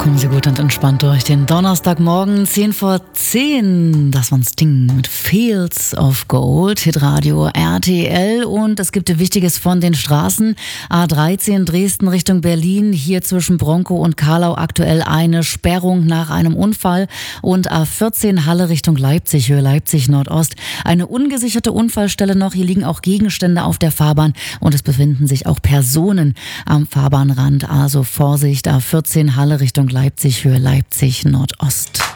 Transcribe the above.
Kommen Sie gut und entspannt durch den Donnerstagmorgen, 10:10. Das war ein Sting mit Fields of Gold, Hitradio RTL. Und es gibt Wichtiges von den Straßen. A13 Dresden Richtung Berlin, hier zwischen Bronkow und Karlau aktuell eine Sperrung nach einem Unfall. Und A14 Halle Richtung Leipzig, Höhe Leipzig Nordost. Eine ungesicherte Unfallstelle noch. Hier liegen auch Gegenstände auf der Fahrbahn und es befinden sich auch Personen am Fahrbahnrand. Also Vorsicht, A14 Halle Richtung Leipzig, Höhe Leipzig Nordost.